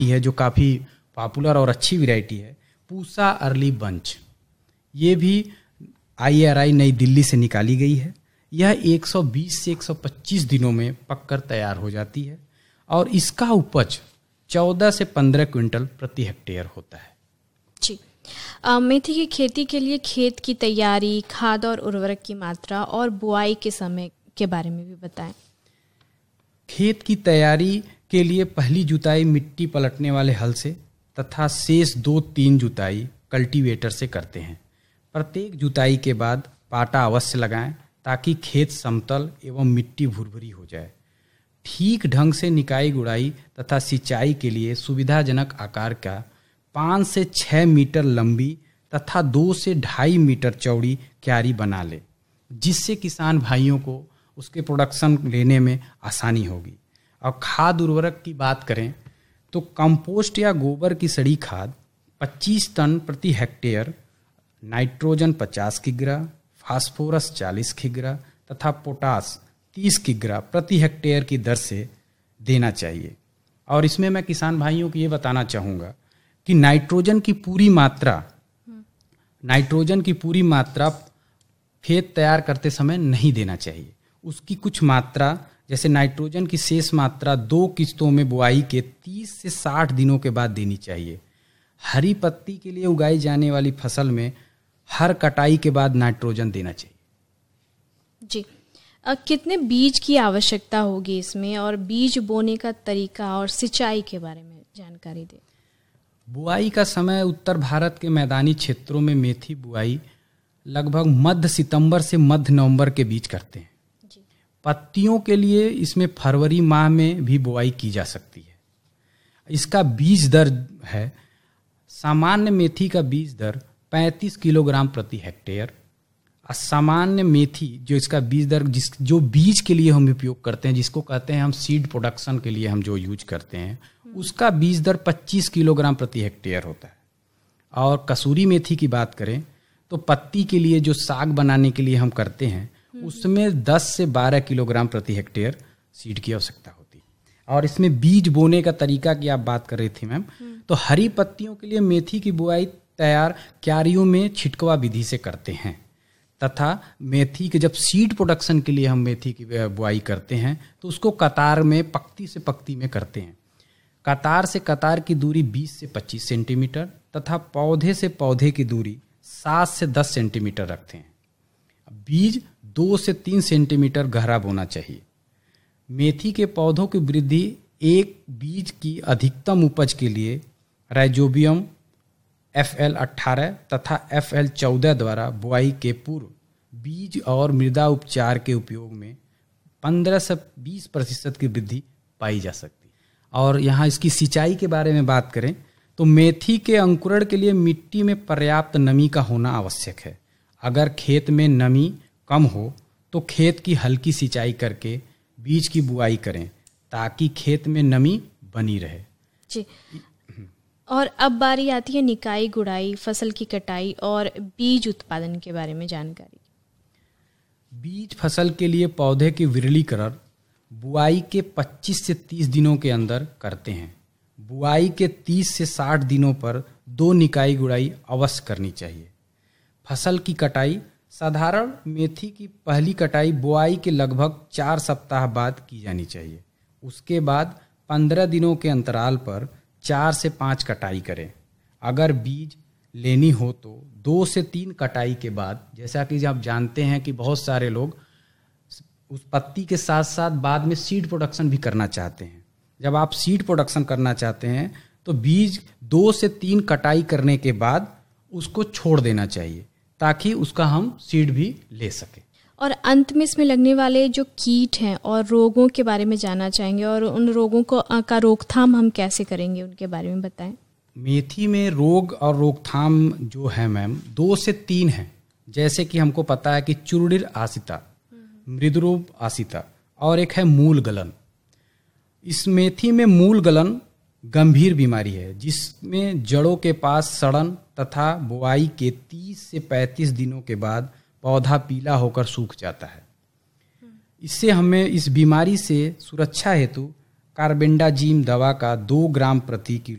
है जो काफ़ी पॉपुलर और अच्छी वैरायटी है, पूसा अर्ली बंच। ये भी IRI नई दिल्ली से निकाली गई है। यह 120 से 125 दिनों में पककर तैयार हो जाती है और इसका उपज 14 से 15 क्विंटल प्रति हेक्टेयर होता है। जी, मेथी की खेती के लिए खेत की तैयारी, खाद और उर्वरक की मात्रा और बुआई के समय के बारे में भी बताएं। खेत की तैयारी के लिए पहली जुताई मिट्टी पलटने वाले हल से तथा शेष 2-3 जुताई कल्टीवेटर से करते हैं। प्रत्येक जुताई के बाद पाटा अवश्य लगाएं ताकि खेत समतल एवं मिट्टी भुरभुरी हो जाए। ठीक ढंग से निकाई गुड़ाई तथा सिंचाई के लिए सुविधाजनक आकार का 5 से 6 मीटर लंबी तथा 2 से 2.5 मीटर चौड़ी क्यारी बना ले, जिससे किसान भाइयों को उसके प्रोडक्शन लेने में आसानी होगी। और खाद उर्वरक की बात करें तो कंपोस्ट या गोबर की सड़ी खाद 25 टन प्रति हेक्टेयर, नाइट्रोजन 50 किग्रा, फास्फोरस 40 किग्रा तथा पोटास 30 किग्रा प्रति हेक्टेयर की दर से देना चाहिए। और इसमें मैं किसान भाइयों को ये बताना चाहूँगा कि नाइट्रोजन की पूरी मात्रा खेत तैयार करते समय नहीं देना चाहिए। उसकी कुछ मात्रा, जैसे नाइट्रोजन की शेष मात्रा 2 किस्तों में बुआई के 30 से 60 दिनों के बाद देनी चाहिए। हरी पत्ती के लिए उगाई जाने वाली फसल में हर कटाई के बाद नाइट्रोजन देना चाहिए। जी, कितने बीज की आवश्यकता होगी इसमें, और बीज बोने का तरीका और सिंचाई के बारे में जानकारी दें। बुआई का समय उत्तर भारत के मैदानी क्षेत्रों में मेथी बुआई लगभग मध्य सितंबर से मध्य नवंबर के बीच करते हैं। पत्तियों के लिए इसमें फरवरी माह में भी बुआई की जा सकती है। इसका बीज दर है, सामान्य मेथी का बीज दर 35 किलोग्राम प्रति हेक्टेयर। असामान्य मेथी जो इसका बीज दर जो बीज के लिए हम उपयोग करते हैं, जिसको कहते हैं हम सीड प्रोडक्शन के लिए हम जो यूज करते हैं, उसका बीज दर 25 किलोग्राम प्रति हेक्टेयर होता है। और कसूरी मेथी की बात करें तो पत्ती के लिए जो साग बनाने के लिए हम करते हैं, उसमें 10 से 12 किलोग्राम प्रति हेक्टेयर सीड की आवश्यकता होती है। और इसमें बीज बोने का तरीका की आप बात कर रही थी मैम, तो हरी पत्तियों के लिए मेथी की बुआई तैयार क्यारियों में छिटकवा विधि से करते हैं तथा मेथी के जब सीड प्रोडक्शन के लिए हम मेथी की बुआई करते हैं तो उसको कतार में पंक्ति से पंक्ति में करते हैं। कतार से कतार की दूरी 20 से 25 सेंटीमीटर तथा पौधे से पौधे की दूरी 7 से 10 सेंटीमीटर रखते हैं। बीज 2 से 3 सेंटीमीटर गहरा बोना चाहिए। मेथी के पौधों की वृद्धि एक बीज की अधिकतम उपज के लिए राइजोबियम FL18 तथा FL14 द्वारा बुआई के पूर्व बीज और मृदा उपचार के उपयोग में 15 से 20% की वृद्धि पाई जा सकती है। और यहाँ इसकी सिंचाई के बारे में बात करें तो मेथी के अंकुरण के लिए मिट्टी में पर्याप्त नमी का होना आवश्यक है। अगर खेत में नमी कम हो तो खेत की हल्की सिंचाई करके बीज की बुआई करें ताकि खेत में नमी बनी रहे। जी, और अब बारी आती है निकाई गुड़ाई, फसल की कटाई और बीज उत्पादन के बारे में जानकारी। बीज फसल के लिए पौधे की विरलीकरण बुआई के 25 से 30 दिनों के अंदर करते हैं। बुआई के 30 से 60 दिनों पर 2 निकाई गुड़ाई अवश्य करनी चाहिए। फसल की कटाई साधारण मेथी की पहली कटाई बुआई के लगभग 4 सप्ताह बाद की जानी चाहिए। उसके बाद 15 दिनों के अंतराल पर 4 से 5 कटाई करें। अगर बीज लेनी हो तो 2 से 3 कटाई के बाद, जैसा कि आप जानते हैं कि बहुत सारे लोग उस पत्ती के साथ साथ बाद में सीड प्रोडक्शन भी करना चाहते हैं। जब आप सीड प्रोडक्शन करना चाहते हैं तो बीज 2 से 3 कटाई करने के बाद उसको छोड़ देना चाहिए ताकि उसका हम सीड भी ले सकें। और अंत में इसमें लगने वाले जो कीट हैं और रोगों के बारे में जानना चाहेंगे, और उन रोगों का रोकथाम हम कैसे करेंगे उनके बारे में बताएं। मेथी में रोग और रोकथाम जो है मैम 2 से 3 हैं। जैसे कि हमको पता है कि चूर्णिर आसिता, मृदुरोग आसिता और एक है मूल गलन। इस मेथी में मूल गलन गंभीर बीमारी है जिसमें जड़ों के पास सड़न तथा बुआई के 30 से 35 दिनों के बाद पौधा पीला होकर सूख जाता है। इससे हमें इस बीमारी से सुरक्षा हेतु कार्बेंडाजिम दवा का 2 ग्राम प्रति किलो